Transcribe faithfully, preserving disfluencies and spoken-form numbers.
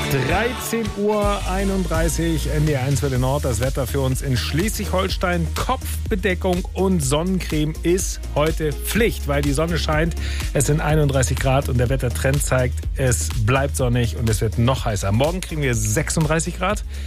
dreizehn Uhr einunddreißig, N D R eins Welle Nord. Das Wetter für uns in Schleswig-Holstein. Kopfbedeckung und Sonnencreme ist heute Pflicht, weil die Sonne scheint. Es sind einunddreißig Grad und der Wettertrend zeigt, es bleibt sonnig und es wird noch heißer. Morgen kriegen wir sechsunddreißig Grad.